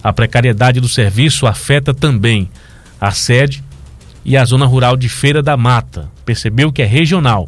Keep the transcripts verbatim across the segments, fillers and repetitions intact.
A precariedade do serviço afeta também a sede e a zona rural de Feira da Mata. Percebeu que é regional,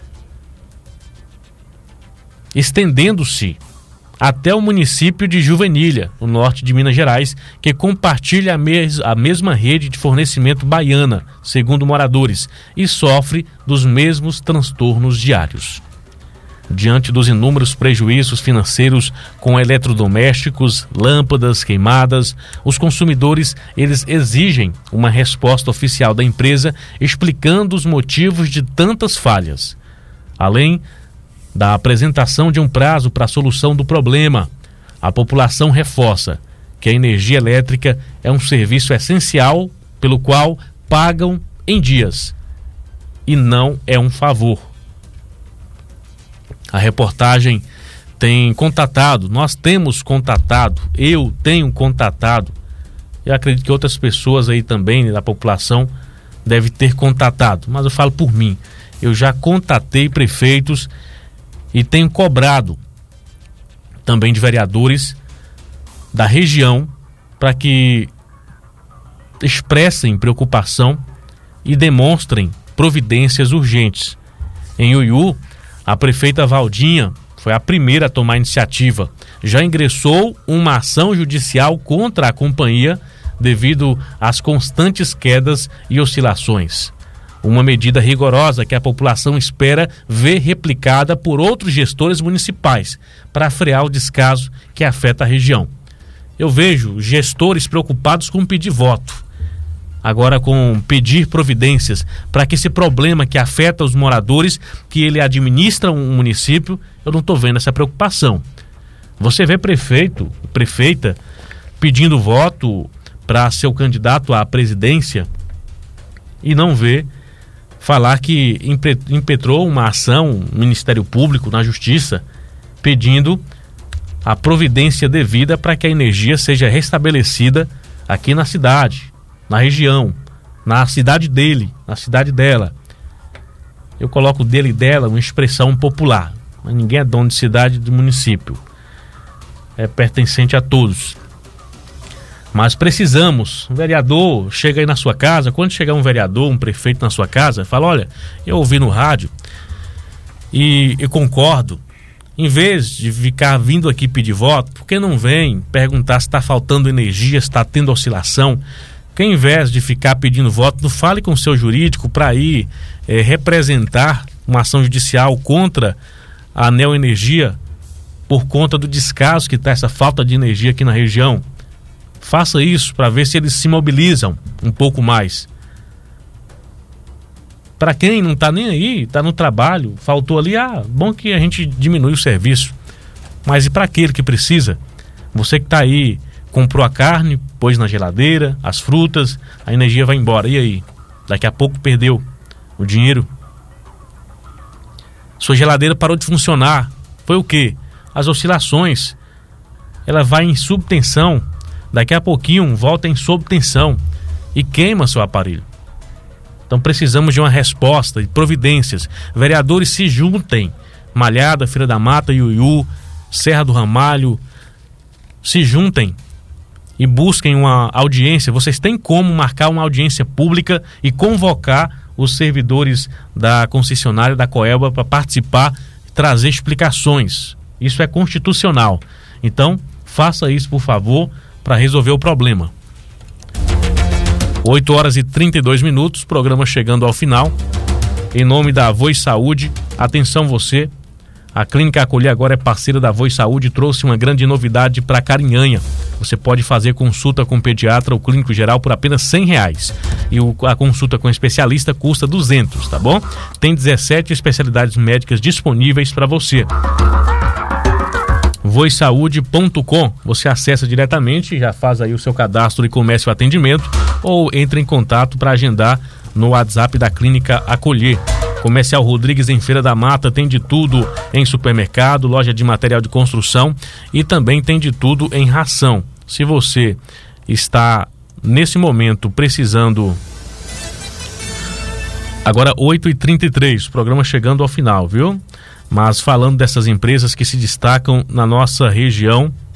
estendendo-se até o município de Juvenília, no norte de Minas Gerais, que compartilha a, mes- a mesma rede de fornecimento baiana, segundo moradores, e sofre dos mesmos transtornos diários. Diante dos inúmeros prejuízos financeiros com eletrodomésticos, lâmpadas queimadas, os consumidores eles exigem uma resposta oficial da empresa explicando os motivos de tantas falhas. Além da apresentação de um prazo para a solução do problema, a população reforça que a energia elétrica é um serviço essencial pelo qual pagam em dias e não é um favor. A reportagem tem contatado, nós temos contatado, eu tenho contatado, eu acredito que outras pessoas aí também da população devem ter contatado, mas eu falo por mim, eu já contatei prefeitos e tenho cobrado também de vereadores da região para que expressem preocupação e demonstrem providências urgentes. Em Uiú, a prefeita Valdinha foi a primeira a tomar iniciativa. Já ingressou uma ação judicial contra a companhia devido às constantes quedas e oscilações. Uma medida rigorosa que a população espera ver replicada por outros gestores municipais para frear o descaso que afeta a região. Eu vejo gestores preocupados com pedir voto, agora com pedir providências para que esse problema que afeta os moradores, que ele administra um município, eu não estou vendo essa preocupação. Você vê prefeito, prefeita pedindo voto para seu candidato à presidência e não vê falar que impetrou uma ação no Ministério Público, na Justiça, pedindo a providência devida para que a energia seja restabelecida aqui na cidade, na região, na cidade dele, na cidade dela. Eu coloco dele e dela uma expressão popular, mas ninguém é dono de cidade do município. É pertencente a todos. Mas precisamos, um vereador chega aí na sua casa, quando chegar um vereador, um prefeito na sua casa, fala, olha, eu ouvi no rádio e eu concordo, em vez de ficar vindo aqui pedir voto, por que não vem perguntar se está faltando energia, se está tendo oscilação? Que ao invés de ficar pedindo voto, não fale com o seu jurídico para ir é, representar uma ação judicial contra a Neoenergia por conta do descaso que está essa falta de energia aqui na região. Faça isso para ver se eles se mobilizam um pouco mais. Para quem não está nem aí, está no trabalho, faltou ali, ah, bom que a gente diminui o serviço. Mas e para aquele que precisa? Você que está aí, comprou a carne, pôs na geladeira, as frutas, a energia vai embora. E aí? Daqui a pouco perdeu o dinheiro. Sua geladeira parou de funcionar. Foi o quê? As oscilações. Ela vai em subtensão. Daqui a pouquinho volta em sob tensão e queima seu aparelho. Então precisamos de uma resposta, de providências. Vereadores se juntem. Malhada, Feira da Mata, Iuiú, Serra do Ramalho, se juntem e busquem uma audiência. Vocês têm como marcar uma audiência pública e convocar os servidores da concessionária da Coelba para participar e trazer explicações. Isso é constitucional. Então, faça isso, por favor, para resolver o problema. oito horas e trinta e dois minutos, programa chegando ao final. Em nome da Voz Saúde, atenção você, a Clínica Acolher agora é parceira da Voz Saúde e trouxe uma grande novidade para Carinhanha. Você pode fazer consulta com pediatra ou clínico geral por apenas cem reais. E o, a consulta com especialista custa duzentos, tá bom? Tem dezessete especialidades médicas disponíveis para você. voz saúde ponto com, você acessa diretamente, já faz aí o seu cadastro e comece o atendimento, ou entre em contato para agendar no WhatsApp da Clínica Acolher. Comercial Rodrigues em Feira da Mata, tem de tudo em supermercado, loja de material de construção e também tem de tudo em ração. Se você está nesse momento precisando... Agora oito e trinta e três, o programa chegando ao final, viu? Mas falando dessas empresas que se destacam na nossa região,